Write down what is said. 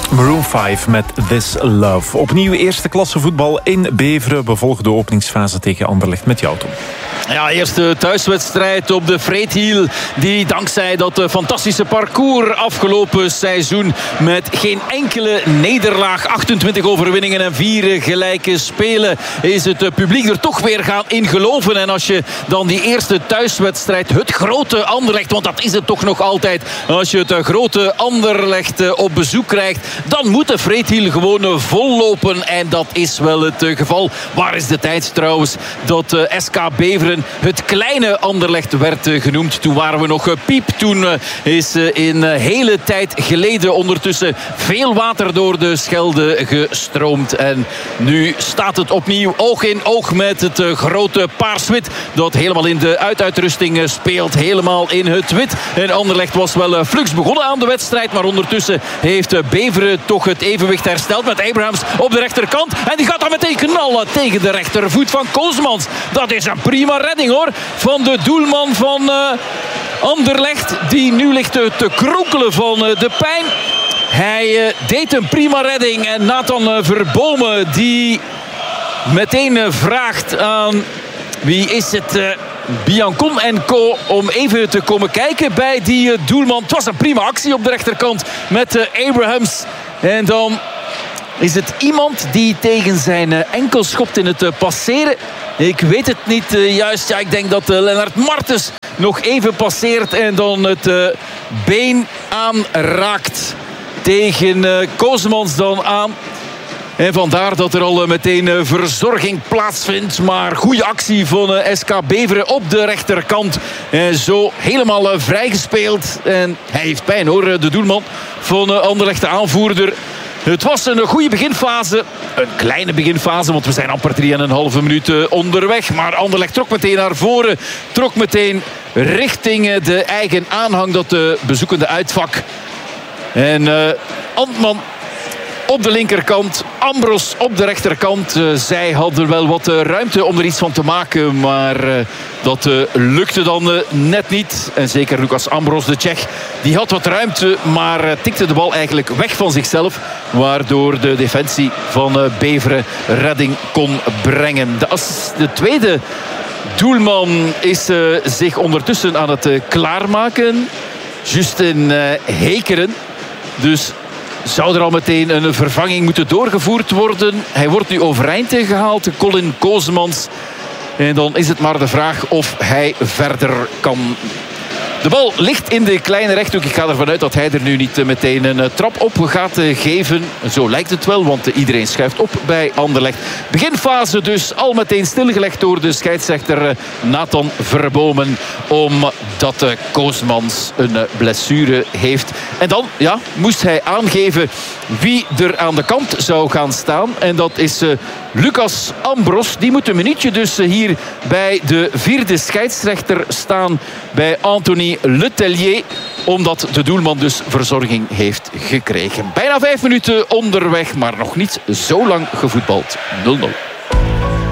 Maroon 5 met This Love. Opnieuw eerste klasse voetbal in Beveren. We volgen de openingsfase tegen Anderlecht met jou, Tom. Ja, eerste thuiswedstrijd op de Vreethiel. Die dankzij dat fantastische parcours afgelopen seizoen met geen enkele nederlaag, 28 overwinningen en 4 gelijke spelen, is het publiek er toch weer gaan in geloven. En als je dan die eerste thuiswedstrijd, het grote Anderlecht, want dat is het toch nog altijd, als je het grote Anderlecht op bezoek krijgt, dan moet de Vreethiel gewoon vollopen. En dat is wel het geval. Waar is de tijd trouwens dat SK Beveren het kleine Anderlecht werd genoemd? Toen waren we nog piep. Toen is in hele tijd geleden ondertussen veel water door de Schelde gestroomd. En nu staat het opnieuw oog in oog met het grote paars-wit, dat helemaal in de uitrusting speelt. Helemaal in het wit. En Anderlecht was wel flux begonnen aan de wedstrijd, maar ondertussen heeft Beveren toch het evenwicht hersteld met Abrahams op de rechterkant. En die gaat dan meteen knallen tegen de rechtervoet van Koosmans. Dat is een prima redding, hoor, van de doelman van Anderlecht, die nu ligt te kronkelen van de pijn. Hij deed een prima redding. En Nathan Verbomen die meteen vraagt aan, wie is het, Biancon en co, om even te komen kijken bij die doelman. Het was een prima actie op de rechterkant met Abrahams. En dan is het iemand die tegen zijn enkel schopt in het passeren. Ik weet het niet juist. Ja, ik denk dat Lennart Martens nog even passeert en dan het been aanraakt tegen Koosmans dan aan. En vandaar dat er al meteen verzorging plaatsvindt. Maar goede actie van SK Beveren op de rechterkant. En zo helemaal vrijgespeeld. En hij heeft pijn, hoor, de doelman van Anderlecht, de aanvoerder. Het was een goede beginfase. Een kleine beginfase, want we zijn amper 3,5 minuten onderweg. Maar Anderlecht trok meteen naar voren. Trok meteen richting de eigen aanhang, dat bezoekende uitvak. En Antman op de linkerkant, Ambros op de rechterkant. Zij hadden wel wat ruimte om er iets van te maken, maar dat lukte dan net niet. En zeker Lucas Ambros, de Tsjech, die had wat ruimte, maar tikte de bal eigenlijk weg van zichzelf, waardoor de defensie van Beveren redding kon brengen. De tweede doelman is zich ondertussen aan het klaarmaken. Justin Hekeren. Dus zou er al meteen een vervanging moeten doorgevoerd worden. Hij wordt nu overeind gehaald, Colin Koosmans. En dan is het maar de vraag of hij verder kan. De bal ligt in de kleine rechthoek. Ik ga ervan uit dat hij er nu niet meteen een trap op gaat geven. Zo lijkt het wel, want iedereen schuift op bij Anderlecht. Beginfase dus al meteen stilgelegd door de scheidsrechter Nathan Verbomen, omdat Koosmans een blessure heeft. En dan moest hij aangeven wie er aan de kant zou gaan staan. En dat is Lucas Ambros. Die moet een minuutje dus hier bij de vierde scheidsrechter staan, bij Anthony Letellier, omdat de doelman dus verzorging heeft gekregen. Bijna 5 minuten onderweg, maar nog niet zo lang gevoetbald. 0-0.